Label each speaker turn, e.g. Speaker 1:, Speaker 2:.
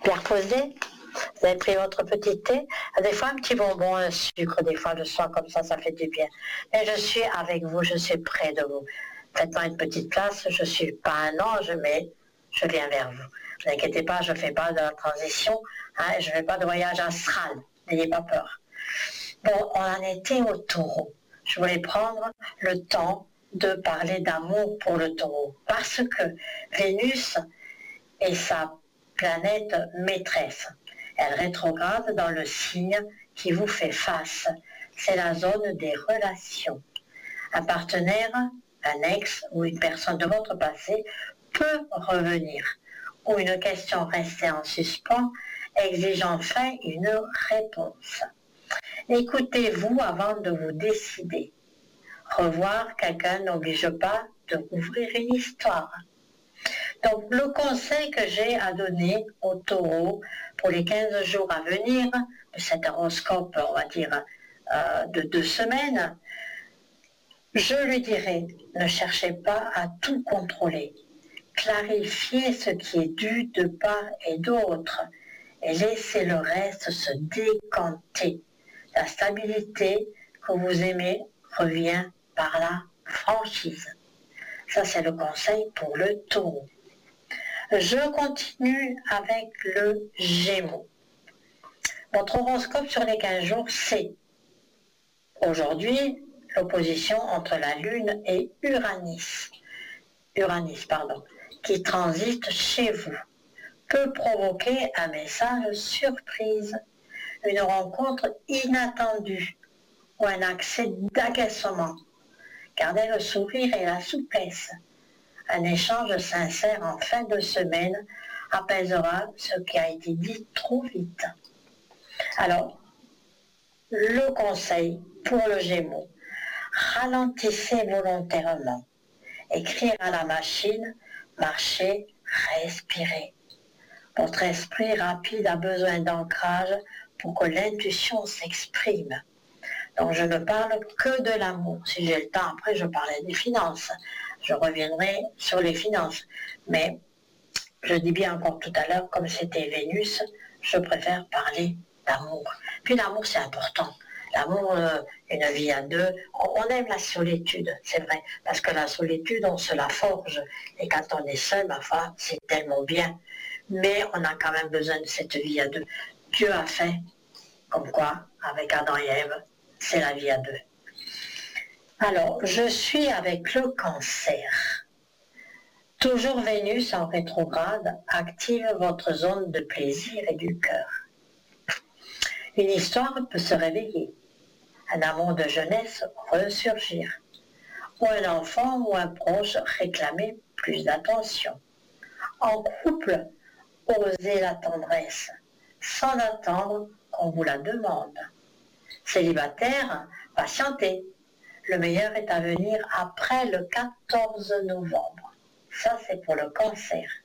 Speaker 1: bien reposé. Vous avez pris votre petit thé. Des fois, un petit bonbon, un sucre, des fois, le soir, comme ça fait du bien. Mais je suis avec vous, je suis près de vous. Faites-moi une petite place, je ne suis pas un ange, mais je viens vers vous. Ne vous inquiétez pas, je ne fais pas de transition, hein, je ne fais pas de voyage astral. N'ayez pas peur. Bon, on en était au taureau. Je voulais prendre le temps de parler d'amour pour le taureau. Parce que Vénus est sa planète maîtresse. Elle rétrograde dans le signe qui vous fait face. C'est la zone des relations. Un partenaire, un ex ou une personne de votre passé peut revenir. Ou une question restée en suspens exige enfin une réponse. Écoutez-vous avant de vous décider. Revoir quelqu'un n'oblige pas de ouvrir une histoire. Donc le conseil que j'ai à donner au taureau pour les 15 jours à venir, de cet horoscope, on va dire, de 2 semaines, je lui dirais, ne cherchez pas à tout contrôler. Clarifiez ce qui est dû de part et d'autre et laissez le reste se décanter. La stabilité que vous aimez revient par la franchise. Ça, c'est le conseil pour le taureau. Je continue avec le Gémeaux. Votre horoscope sur les 15 jours, c'est aujourd'hui l'opposition entre la Lune et Uranus, qui transite chez vous, peut provoquer un message surprise, une rencontre inattendue ou un accès d'agacement. Gardez le sourire et la souplesse. Un échange sincère en fin de semaine apaisera ce qui a été dit trop vite. Alors, le conseil pour le Gémeaux, ralentissez volontairement. Écrire à la machine, marcher, respirer. Votre esprit rapide a besoin d'ancrage pour que l'intuition s'exprime. Donc je ne parle que de l'amour. Si j'ai le temps, après je parlais des finances. Je reviendrai sur les finances. Mais je dis bien encore tout à l'heure, comme c'était Vénus, je préfère parler d'amour. Puis l'amour, c'est important. L'amour, une vie à deux, on aime la solitude, c'est vrai. Parce que la solitude, on se la forge. Et quand on est seul, ma foi, c'est tellement bien. Mais on a quand même besoin de cette vie à deux. Dieu a fait, comme quoi, avec Adam et Ève, c'est la vie à deux. Alors, je suis avec le Cancer. Toujours Vénus en rétrograde active votre zone de plaisir et du cœur. Une histoire peut se réveiller, un amour de jeunesse ressurgir, ou un enfant ou un proche réclamer plus d'attention. En couple, osez la tendresse, sans attendre qu'on vous la demande. Célibataire, patientez. Le meilleur est à venir après le 14 novembre. Ça, c'est pour le Cancer.